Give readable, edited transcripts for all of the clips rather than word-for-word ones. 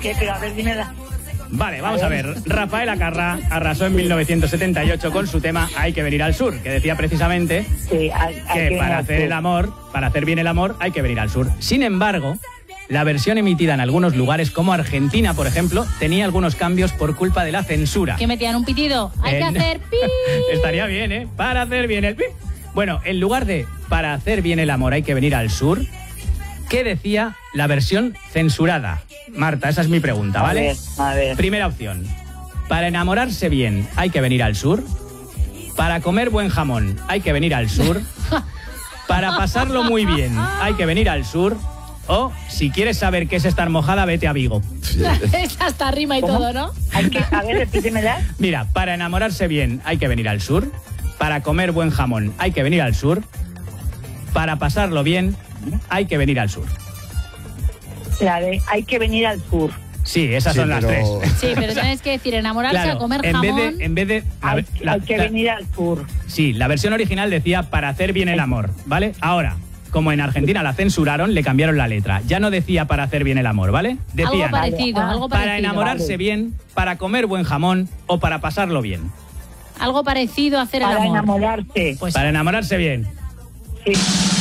¿Qué? Pero a ver, dímela. Vale, vamos a ver. Rafael Acarrá arrasó en 1978 con su tema Hay que venir al sur, que decía precisamente que para hacer bien el amor, hay que venir al sur. Sin embargo, la versión emitida en algunos lugares, como Argentina, por ejemplo, tenía algunos cambios por culpa de la censura. ¿Que metían un pitido? Hay que hacer pi. Estaría bien, ¿eh? Para hacer bien el pi. Bueno, en lugar de para hacer bien el amor, hay que venir al sur, ¿qué decía la versión censurada? Marta, esa es mi pregunta, ¿vale? A ver. Primera opción. Para enamorarse bien, hay que venir al sur. Para comer buen jamón, hay que venir al sur. Para pasarlo muy bien, hay que venir al sur. O, si quieres saber qué es estar mojada, vete a Vigo. Es hasta rima y todo, ¿no? A ver, repítemela. Mira, para enamorarse bien, hay que venir al sur. Para comer buen jamón, hay que venir al sur. Para pasarlo bien, hay que venir al sur. La de hay que venir al sur. Sí, esas son las tres. Sí, pero tienes que decir enamorarse, Claro, a comer jamón. En vez de Hay que venir al sur. Sí, la versión original decía para hacer bien el amor, ¿vale? Ahora, como en Argentina la censuraron, le cambiaron la letra. Ya no decía para hacer bien el amor, ¿vale? Decían Algo parecido, algo parecido. para enamorarse bien, para comer buen jamón o para pasarlo bien. Algo parecido a hacer el Para amor. enamorarse. Pues Para enamorarse bien. Sí.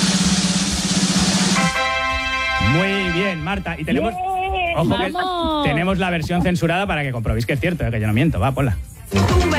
Muy bien, Marta. Y tenemos... Bien, Ojo que vamos. tenemos la versión censurada para que comprobéis que es cierto, que yo no miento. Va, ponla.